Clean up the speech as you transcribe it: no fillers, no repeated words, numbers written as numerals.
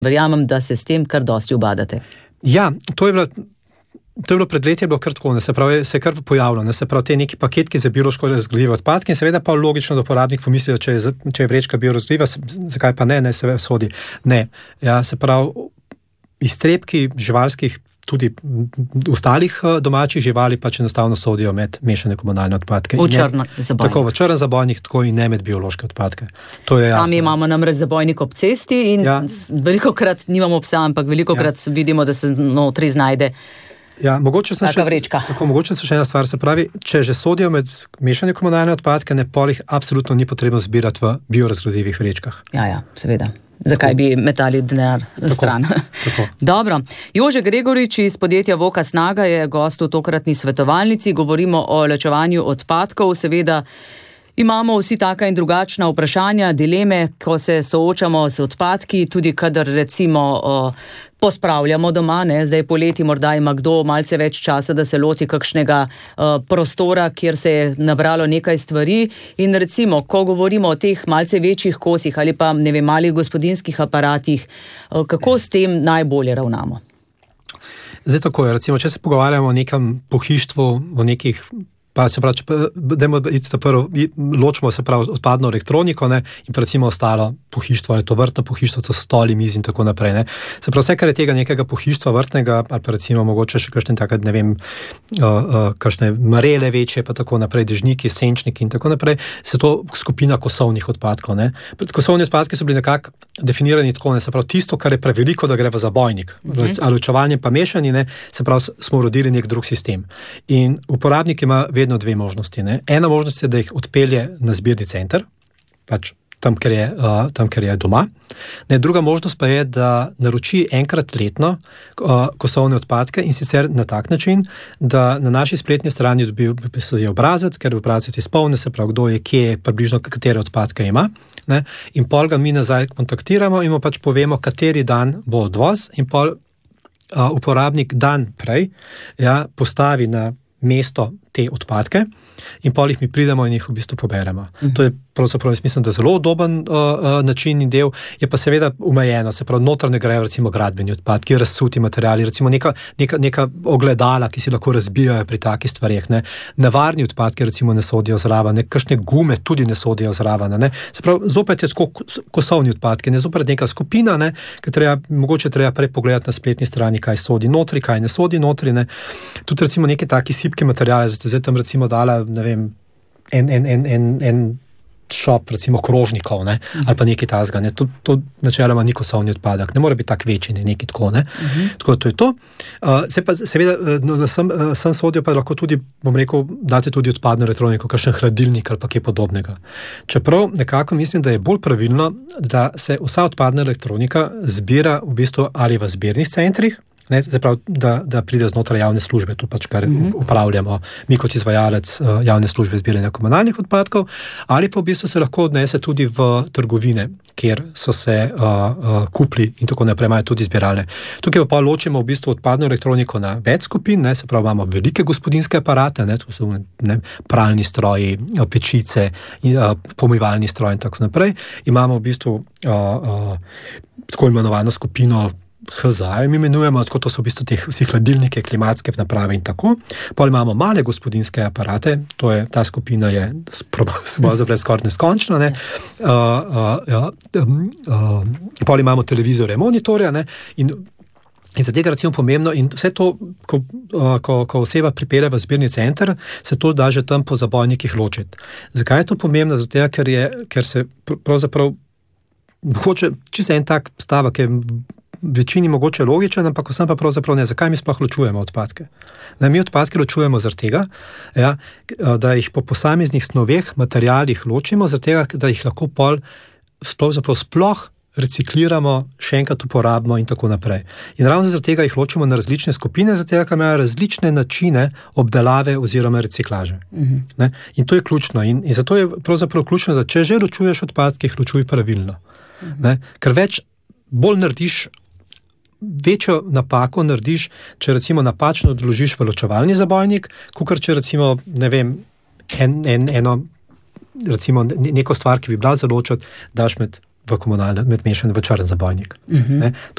Verjamem, da se s tem kar dosti ubadate. Ja, to je bilo pred leti, je bilo kar tako, se je kar pojavilo, se pravi te neki paketki za biološko razgradljive odpadke in seveda pa logično, da uporabnik pomisli, če je vrečka biorazgradljiva, zakaj pa ne se sodi. Ne, ja, se pravi, iztrebki živalskih, tudi ostalih domačih živali pač enostavno sodijo med mešane komunalne odpadke. V črn zabojnik. Tako v črn zabojnik, tako in ne med biološke odpadke. To je Sami imamo namreč zabojnik ob cesti in velikokrat nimamo psa, ampak velikokrat vidimo, da se notri znajde mogoče taka vrečka. Mogoče še ena stvar, se pravi, če že sodijo med mešane komunalne odpadke, pol jih absolutno ni potrebno zbirati v biorazgradljivih vrečkah. Ja, seveda. Zakaj bi metali denar stran? Tako. Dobro. Jože Gregorič iz podjetja Voka Snaga je gost v tokratni svetovalnici. Govorimo o ločevanju odpadkov. Seveda imamo vsi taka in drugačna vprašanja, dileme, ko se soočamo z odpadki, tudi kadar recimo pospravljamo doma, zdaj poleti morda ima kdo malce več časa, da se loti kakšnega prostora, kjer se je nabralo nekaj stvari in recimo, ko govorimo o teh malce večjih kosih ali pa malih gospodinjskih aparatih, kako s tem najbolje ravnamo? Zdaj tako je, recimo, če se pogovarjamo o nekem pohištvu, o nekih ločimo se pravi odpadno elektroniko in recimo ostalo pohištvo, ali to vrtno pohištvo, to so stoli, mizi in tako naprej. Se pravi, vse, kar je tega nekega pohištva vrtnega, ali pa recimo mogoče še kakšne takrat, kakšne marele večje, pa tako naprej, dežniki, senčniki in tako naprej, se to skupina kosovnih odpadkov. Kosovni odpadki so bili nekako definirani tako, se pravi, tisto, kar je preveliko, da gre v zabojnik, ali ločevalni pa mešani, se pravi, smo urodili nek drug sistem. In uporabnik ima vedno dve možnosti. Ena možnost je, da jih odpelje na zbirni center, pač tam, kjer je doma. Druga možnost pa je, da naroči enkrat letno kosovne odpadke in sicer na tak način, da na naši spletni strani dobi obrazec, ker obrazec izpolni, se pravi, kdo je, kje, približno katere odpadke ima. In pol ga mi nazaj kontaktiramo in mu pač povemo, kateri dan bo odvoz in pol uporabnik dan prej postavi na mesto te odpadke in pol jih mi pridemo in jih v bistvu poberemo. To je pravzaprav, mislim, da zelo udoben način in del, je pa seveda omejeno, se pravi, noter ne grejo recimo gradbeni odpadki, razsuti materiali, recimo neka ogledala, ki si lahko razbijajo pri takih stvareh. Nevarni odpadki recimo ne sodijo zraven, kakšne gume tudi ne sodijo zraven. Se pravi, zopet je tako kosovni odpadki, zopet neka skupina, ki mogoče treba prej pogledati na spletni strani, kaj sodi notri, kaj ne sodi notri. Tudi recimo neke taki sipke materiale, zdaj tam recimo dala, ne vem, en šop, recimo krožnikov, ali pa nekaj tazga. To načeloma ni kosovni odpadek, ne more biti tak večji, nekaj tako. Tako da to je to. Seveda, sem sodijo pa lahko tudi, bom rekel, date tudi odpadno elektroniko, kakšen hladilnik ali pa kaj podobnega. Čeprav nekako mislim, da je bolj pravilno, da se vsa odpadna elektronika zbira v bistvu ali v zbirnih centrih, Zaprav, da pride znotraj javne službe, to pač kar upravljamo mi kot izvajalec javne službe zbiranja komunalnih odpadkov, ali pa v bistvu se lahko odnese tudi v trgovine, kjer so se kupli in tako naprej, imajo tudi zbirale. Tukaj pa ločimo v bistvu odpadno elektroniko na več skupin, se pravi, imamo velike gospodinjske aparate, to so pralni stroji, pečice, pomivalni stroji in tako naprej. Imamo v bistvu tako imenovano skupino HZA, mi imenujemo, tako to so v bistvu vsi hladilnike, klimatske naprave in tako. Potem imamo male gospodinjske aparate, to je, ta skupina je skoraj neskončna, Potem imamo televizore, monitorja, in za tega recimo pomembno, in vse to, ko oseba pripelje v zbirni center, se to da že tam po zabojnikih ločiti. Zakaj je to pomembno? Zato, ker se pravzaprav hoče čisto en tak stavek, je večini mogoče logičen, ampak vsem pa pravzaprav ne. Zakaj mi sploh ločujemo odpadke? Mi odpadke ločujemo zaradi tega, da jih po posameznih snoveh, materialih ločimo, zaradi tega, da jih lahko sploh recikliramo, še enkrat uporabimo in tako naprej. In ravno zaradi tega jih ločimo na različne skupine, zaradi tega, ker imajo različne načine obdelave oziroma reciklaže. In to je ključno. In zato je pravzaprav ključno, da če že ločuješ odpadke, jih ločuj pravilno. Ker bolj narediš, večjo napako narediš, če recimo napačno odložiš v ločevalni zabojnik, kakor če recimo, ne vem, recimo neko stvar, ki bi bila za ločiti, daš med mešan v črn zabojnik.